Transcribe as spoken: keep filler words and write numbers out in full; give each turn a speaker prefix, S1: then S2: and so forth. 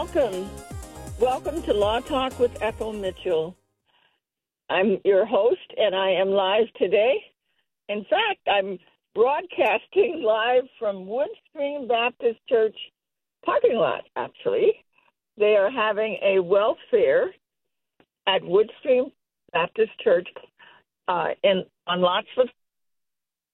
S1: Welcome. Welcome to Law Talk with Ethel Mitchell. I'm your host, and I am live today. In fact, I'm broadcasting live from Woodstream Baptist Church parking lot, actually. They are having a wealth fair at Woodstream Baptist Church uh, in on Lotsford